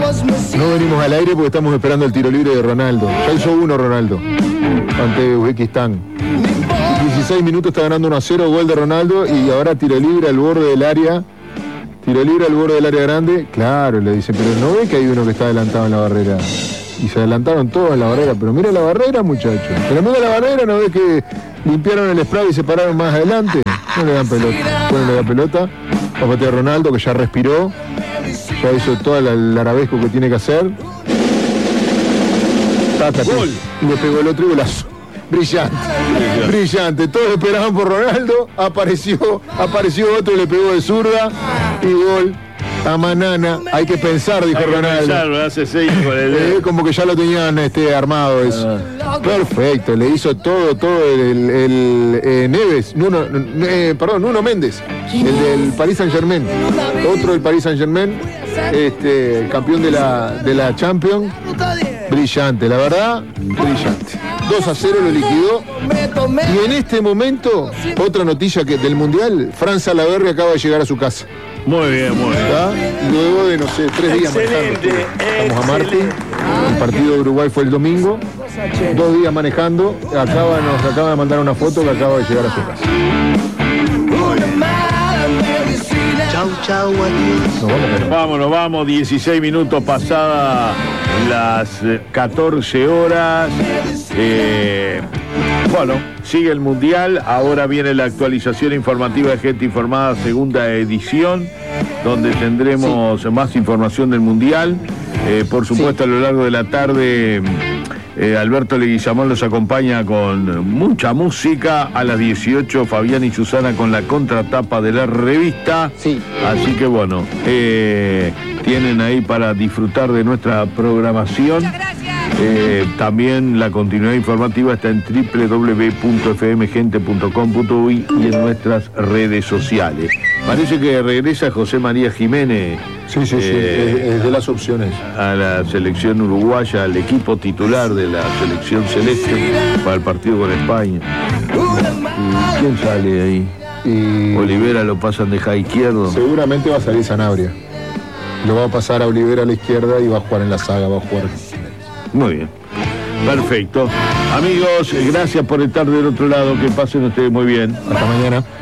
No venimos al aire porque estamos esperando el tiro libre de Ronaldo. Ya hizo uno Ronaldo ante Uzbekistán. 16 minutos está ganando 1-0, gol de Ronaldo, y ahora tiro libre al borde del área. Tiro libre al borde del área grande. Claro, le dicen, pero no ve que hay uno que está adelantado en la barrera. Y se adelantaron todos en la barrera. Pero mira la barrera, muchachos. Pero mira la barrera, ¿no ve que limpiaron el spray y se pararon más adelante? No le dan pelota. Bueno, le da pelota. Va a patear Ronaldo, que ya respiró. Ya hizo todo el arabesco que tiene que hacer. Gol. Y le pegó el otro golazo. Brillante, brillante. Todos esperaban por Ronaldo. Apareció otro y le pegó de zurda. Y gol. A Manana. Hay que pensar, dijo Ronaldo. Hace 6 con el como que ya lo tenían armado eso. Perfecto. Le hizo todo el Neves. Nuno Méndez. El del Paris Saint-Germain. Otro del Paris Saint-Germain. El campeón de la Champions. Brillante, la verdad, brillante. 2-0 lo liquidó. Y en este momento, otra noticia del Mundial, Fran Salaverry acaba de llegar a su casa. Muy bien. Luego de, 3 días manejando. Estamos a martes. El partido de Uruguay fue el domingo. 2 días manejando. Nos acaba de mandar una foto que acaba de llegar a su casa. Chau, adiós. Vamos, 16 minutos pasada las 14 horas. Sigue el Mundial. Ahora viene la actualización informativa de Gente Informada, segunda edición, donde tendremos más información del Mundial. Por supuesto, a lo largo de la tarde, Alberto Leguizamón los acompaña con mucha música. A las 18, Fabián y Susana con la contratapa de la revista. Sí. Así que bueno, tienen ahí para disfrutar de nuestra programación. También la continuidad informativa está en www.fmgente.com.uy y en nuestras redes sociales. Parece que regresa José María Jiménez. Sí, es de las opciones. A la selección uruguaya, al equipo titular de la selección celeste para el partido con España. ¿Y quién sale ahí? Olivera lo pasan de izquierdo. Seguramente va a salir Sanabria. Lo va a pasar a Olivera a la izquierda y va a jugar en la saga, va a jugar. Muy bien. Perfecto. Amigos, gracias por estar del otro lado. Que pasen ustedes muy bien. Hasta mañana.